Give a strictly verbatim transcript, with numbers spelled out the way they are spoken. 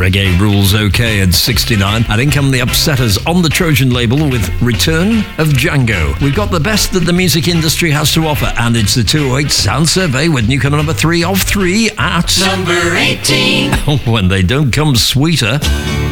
Reggae Rules OK at sixty-nine. And in come the Upsetters on the Trojan label with Return of Django. We've got the best that the music industry has to offer, and it's the two oh eight Sound Survey with newcomer number three of three at number eighteen. When they don't come sweeter.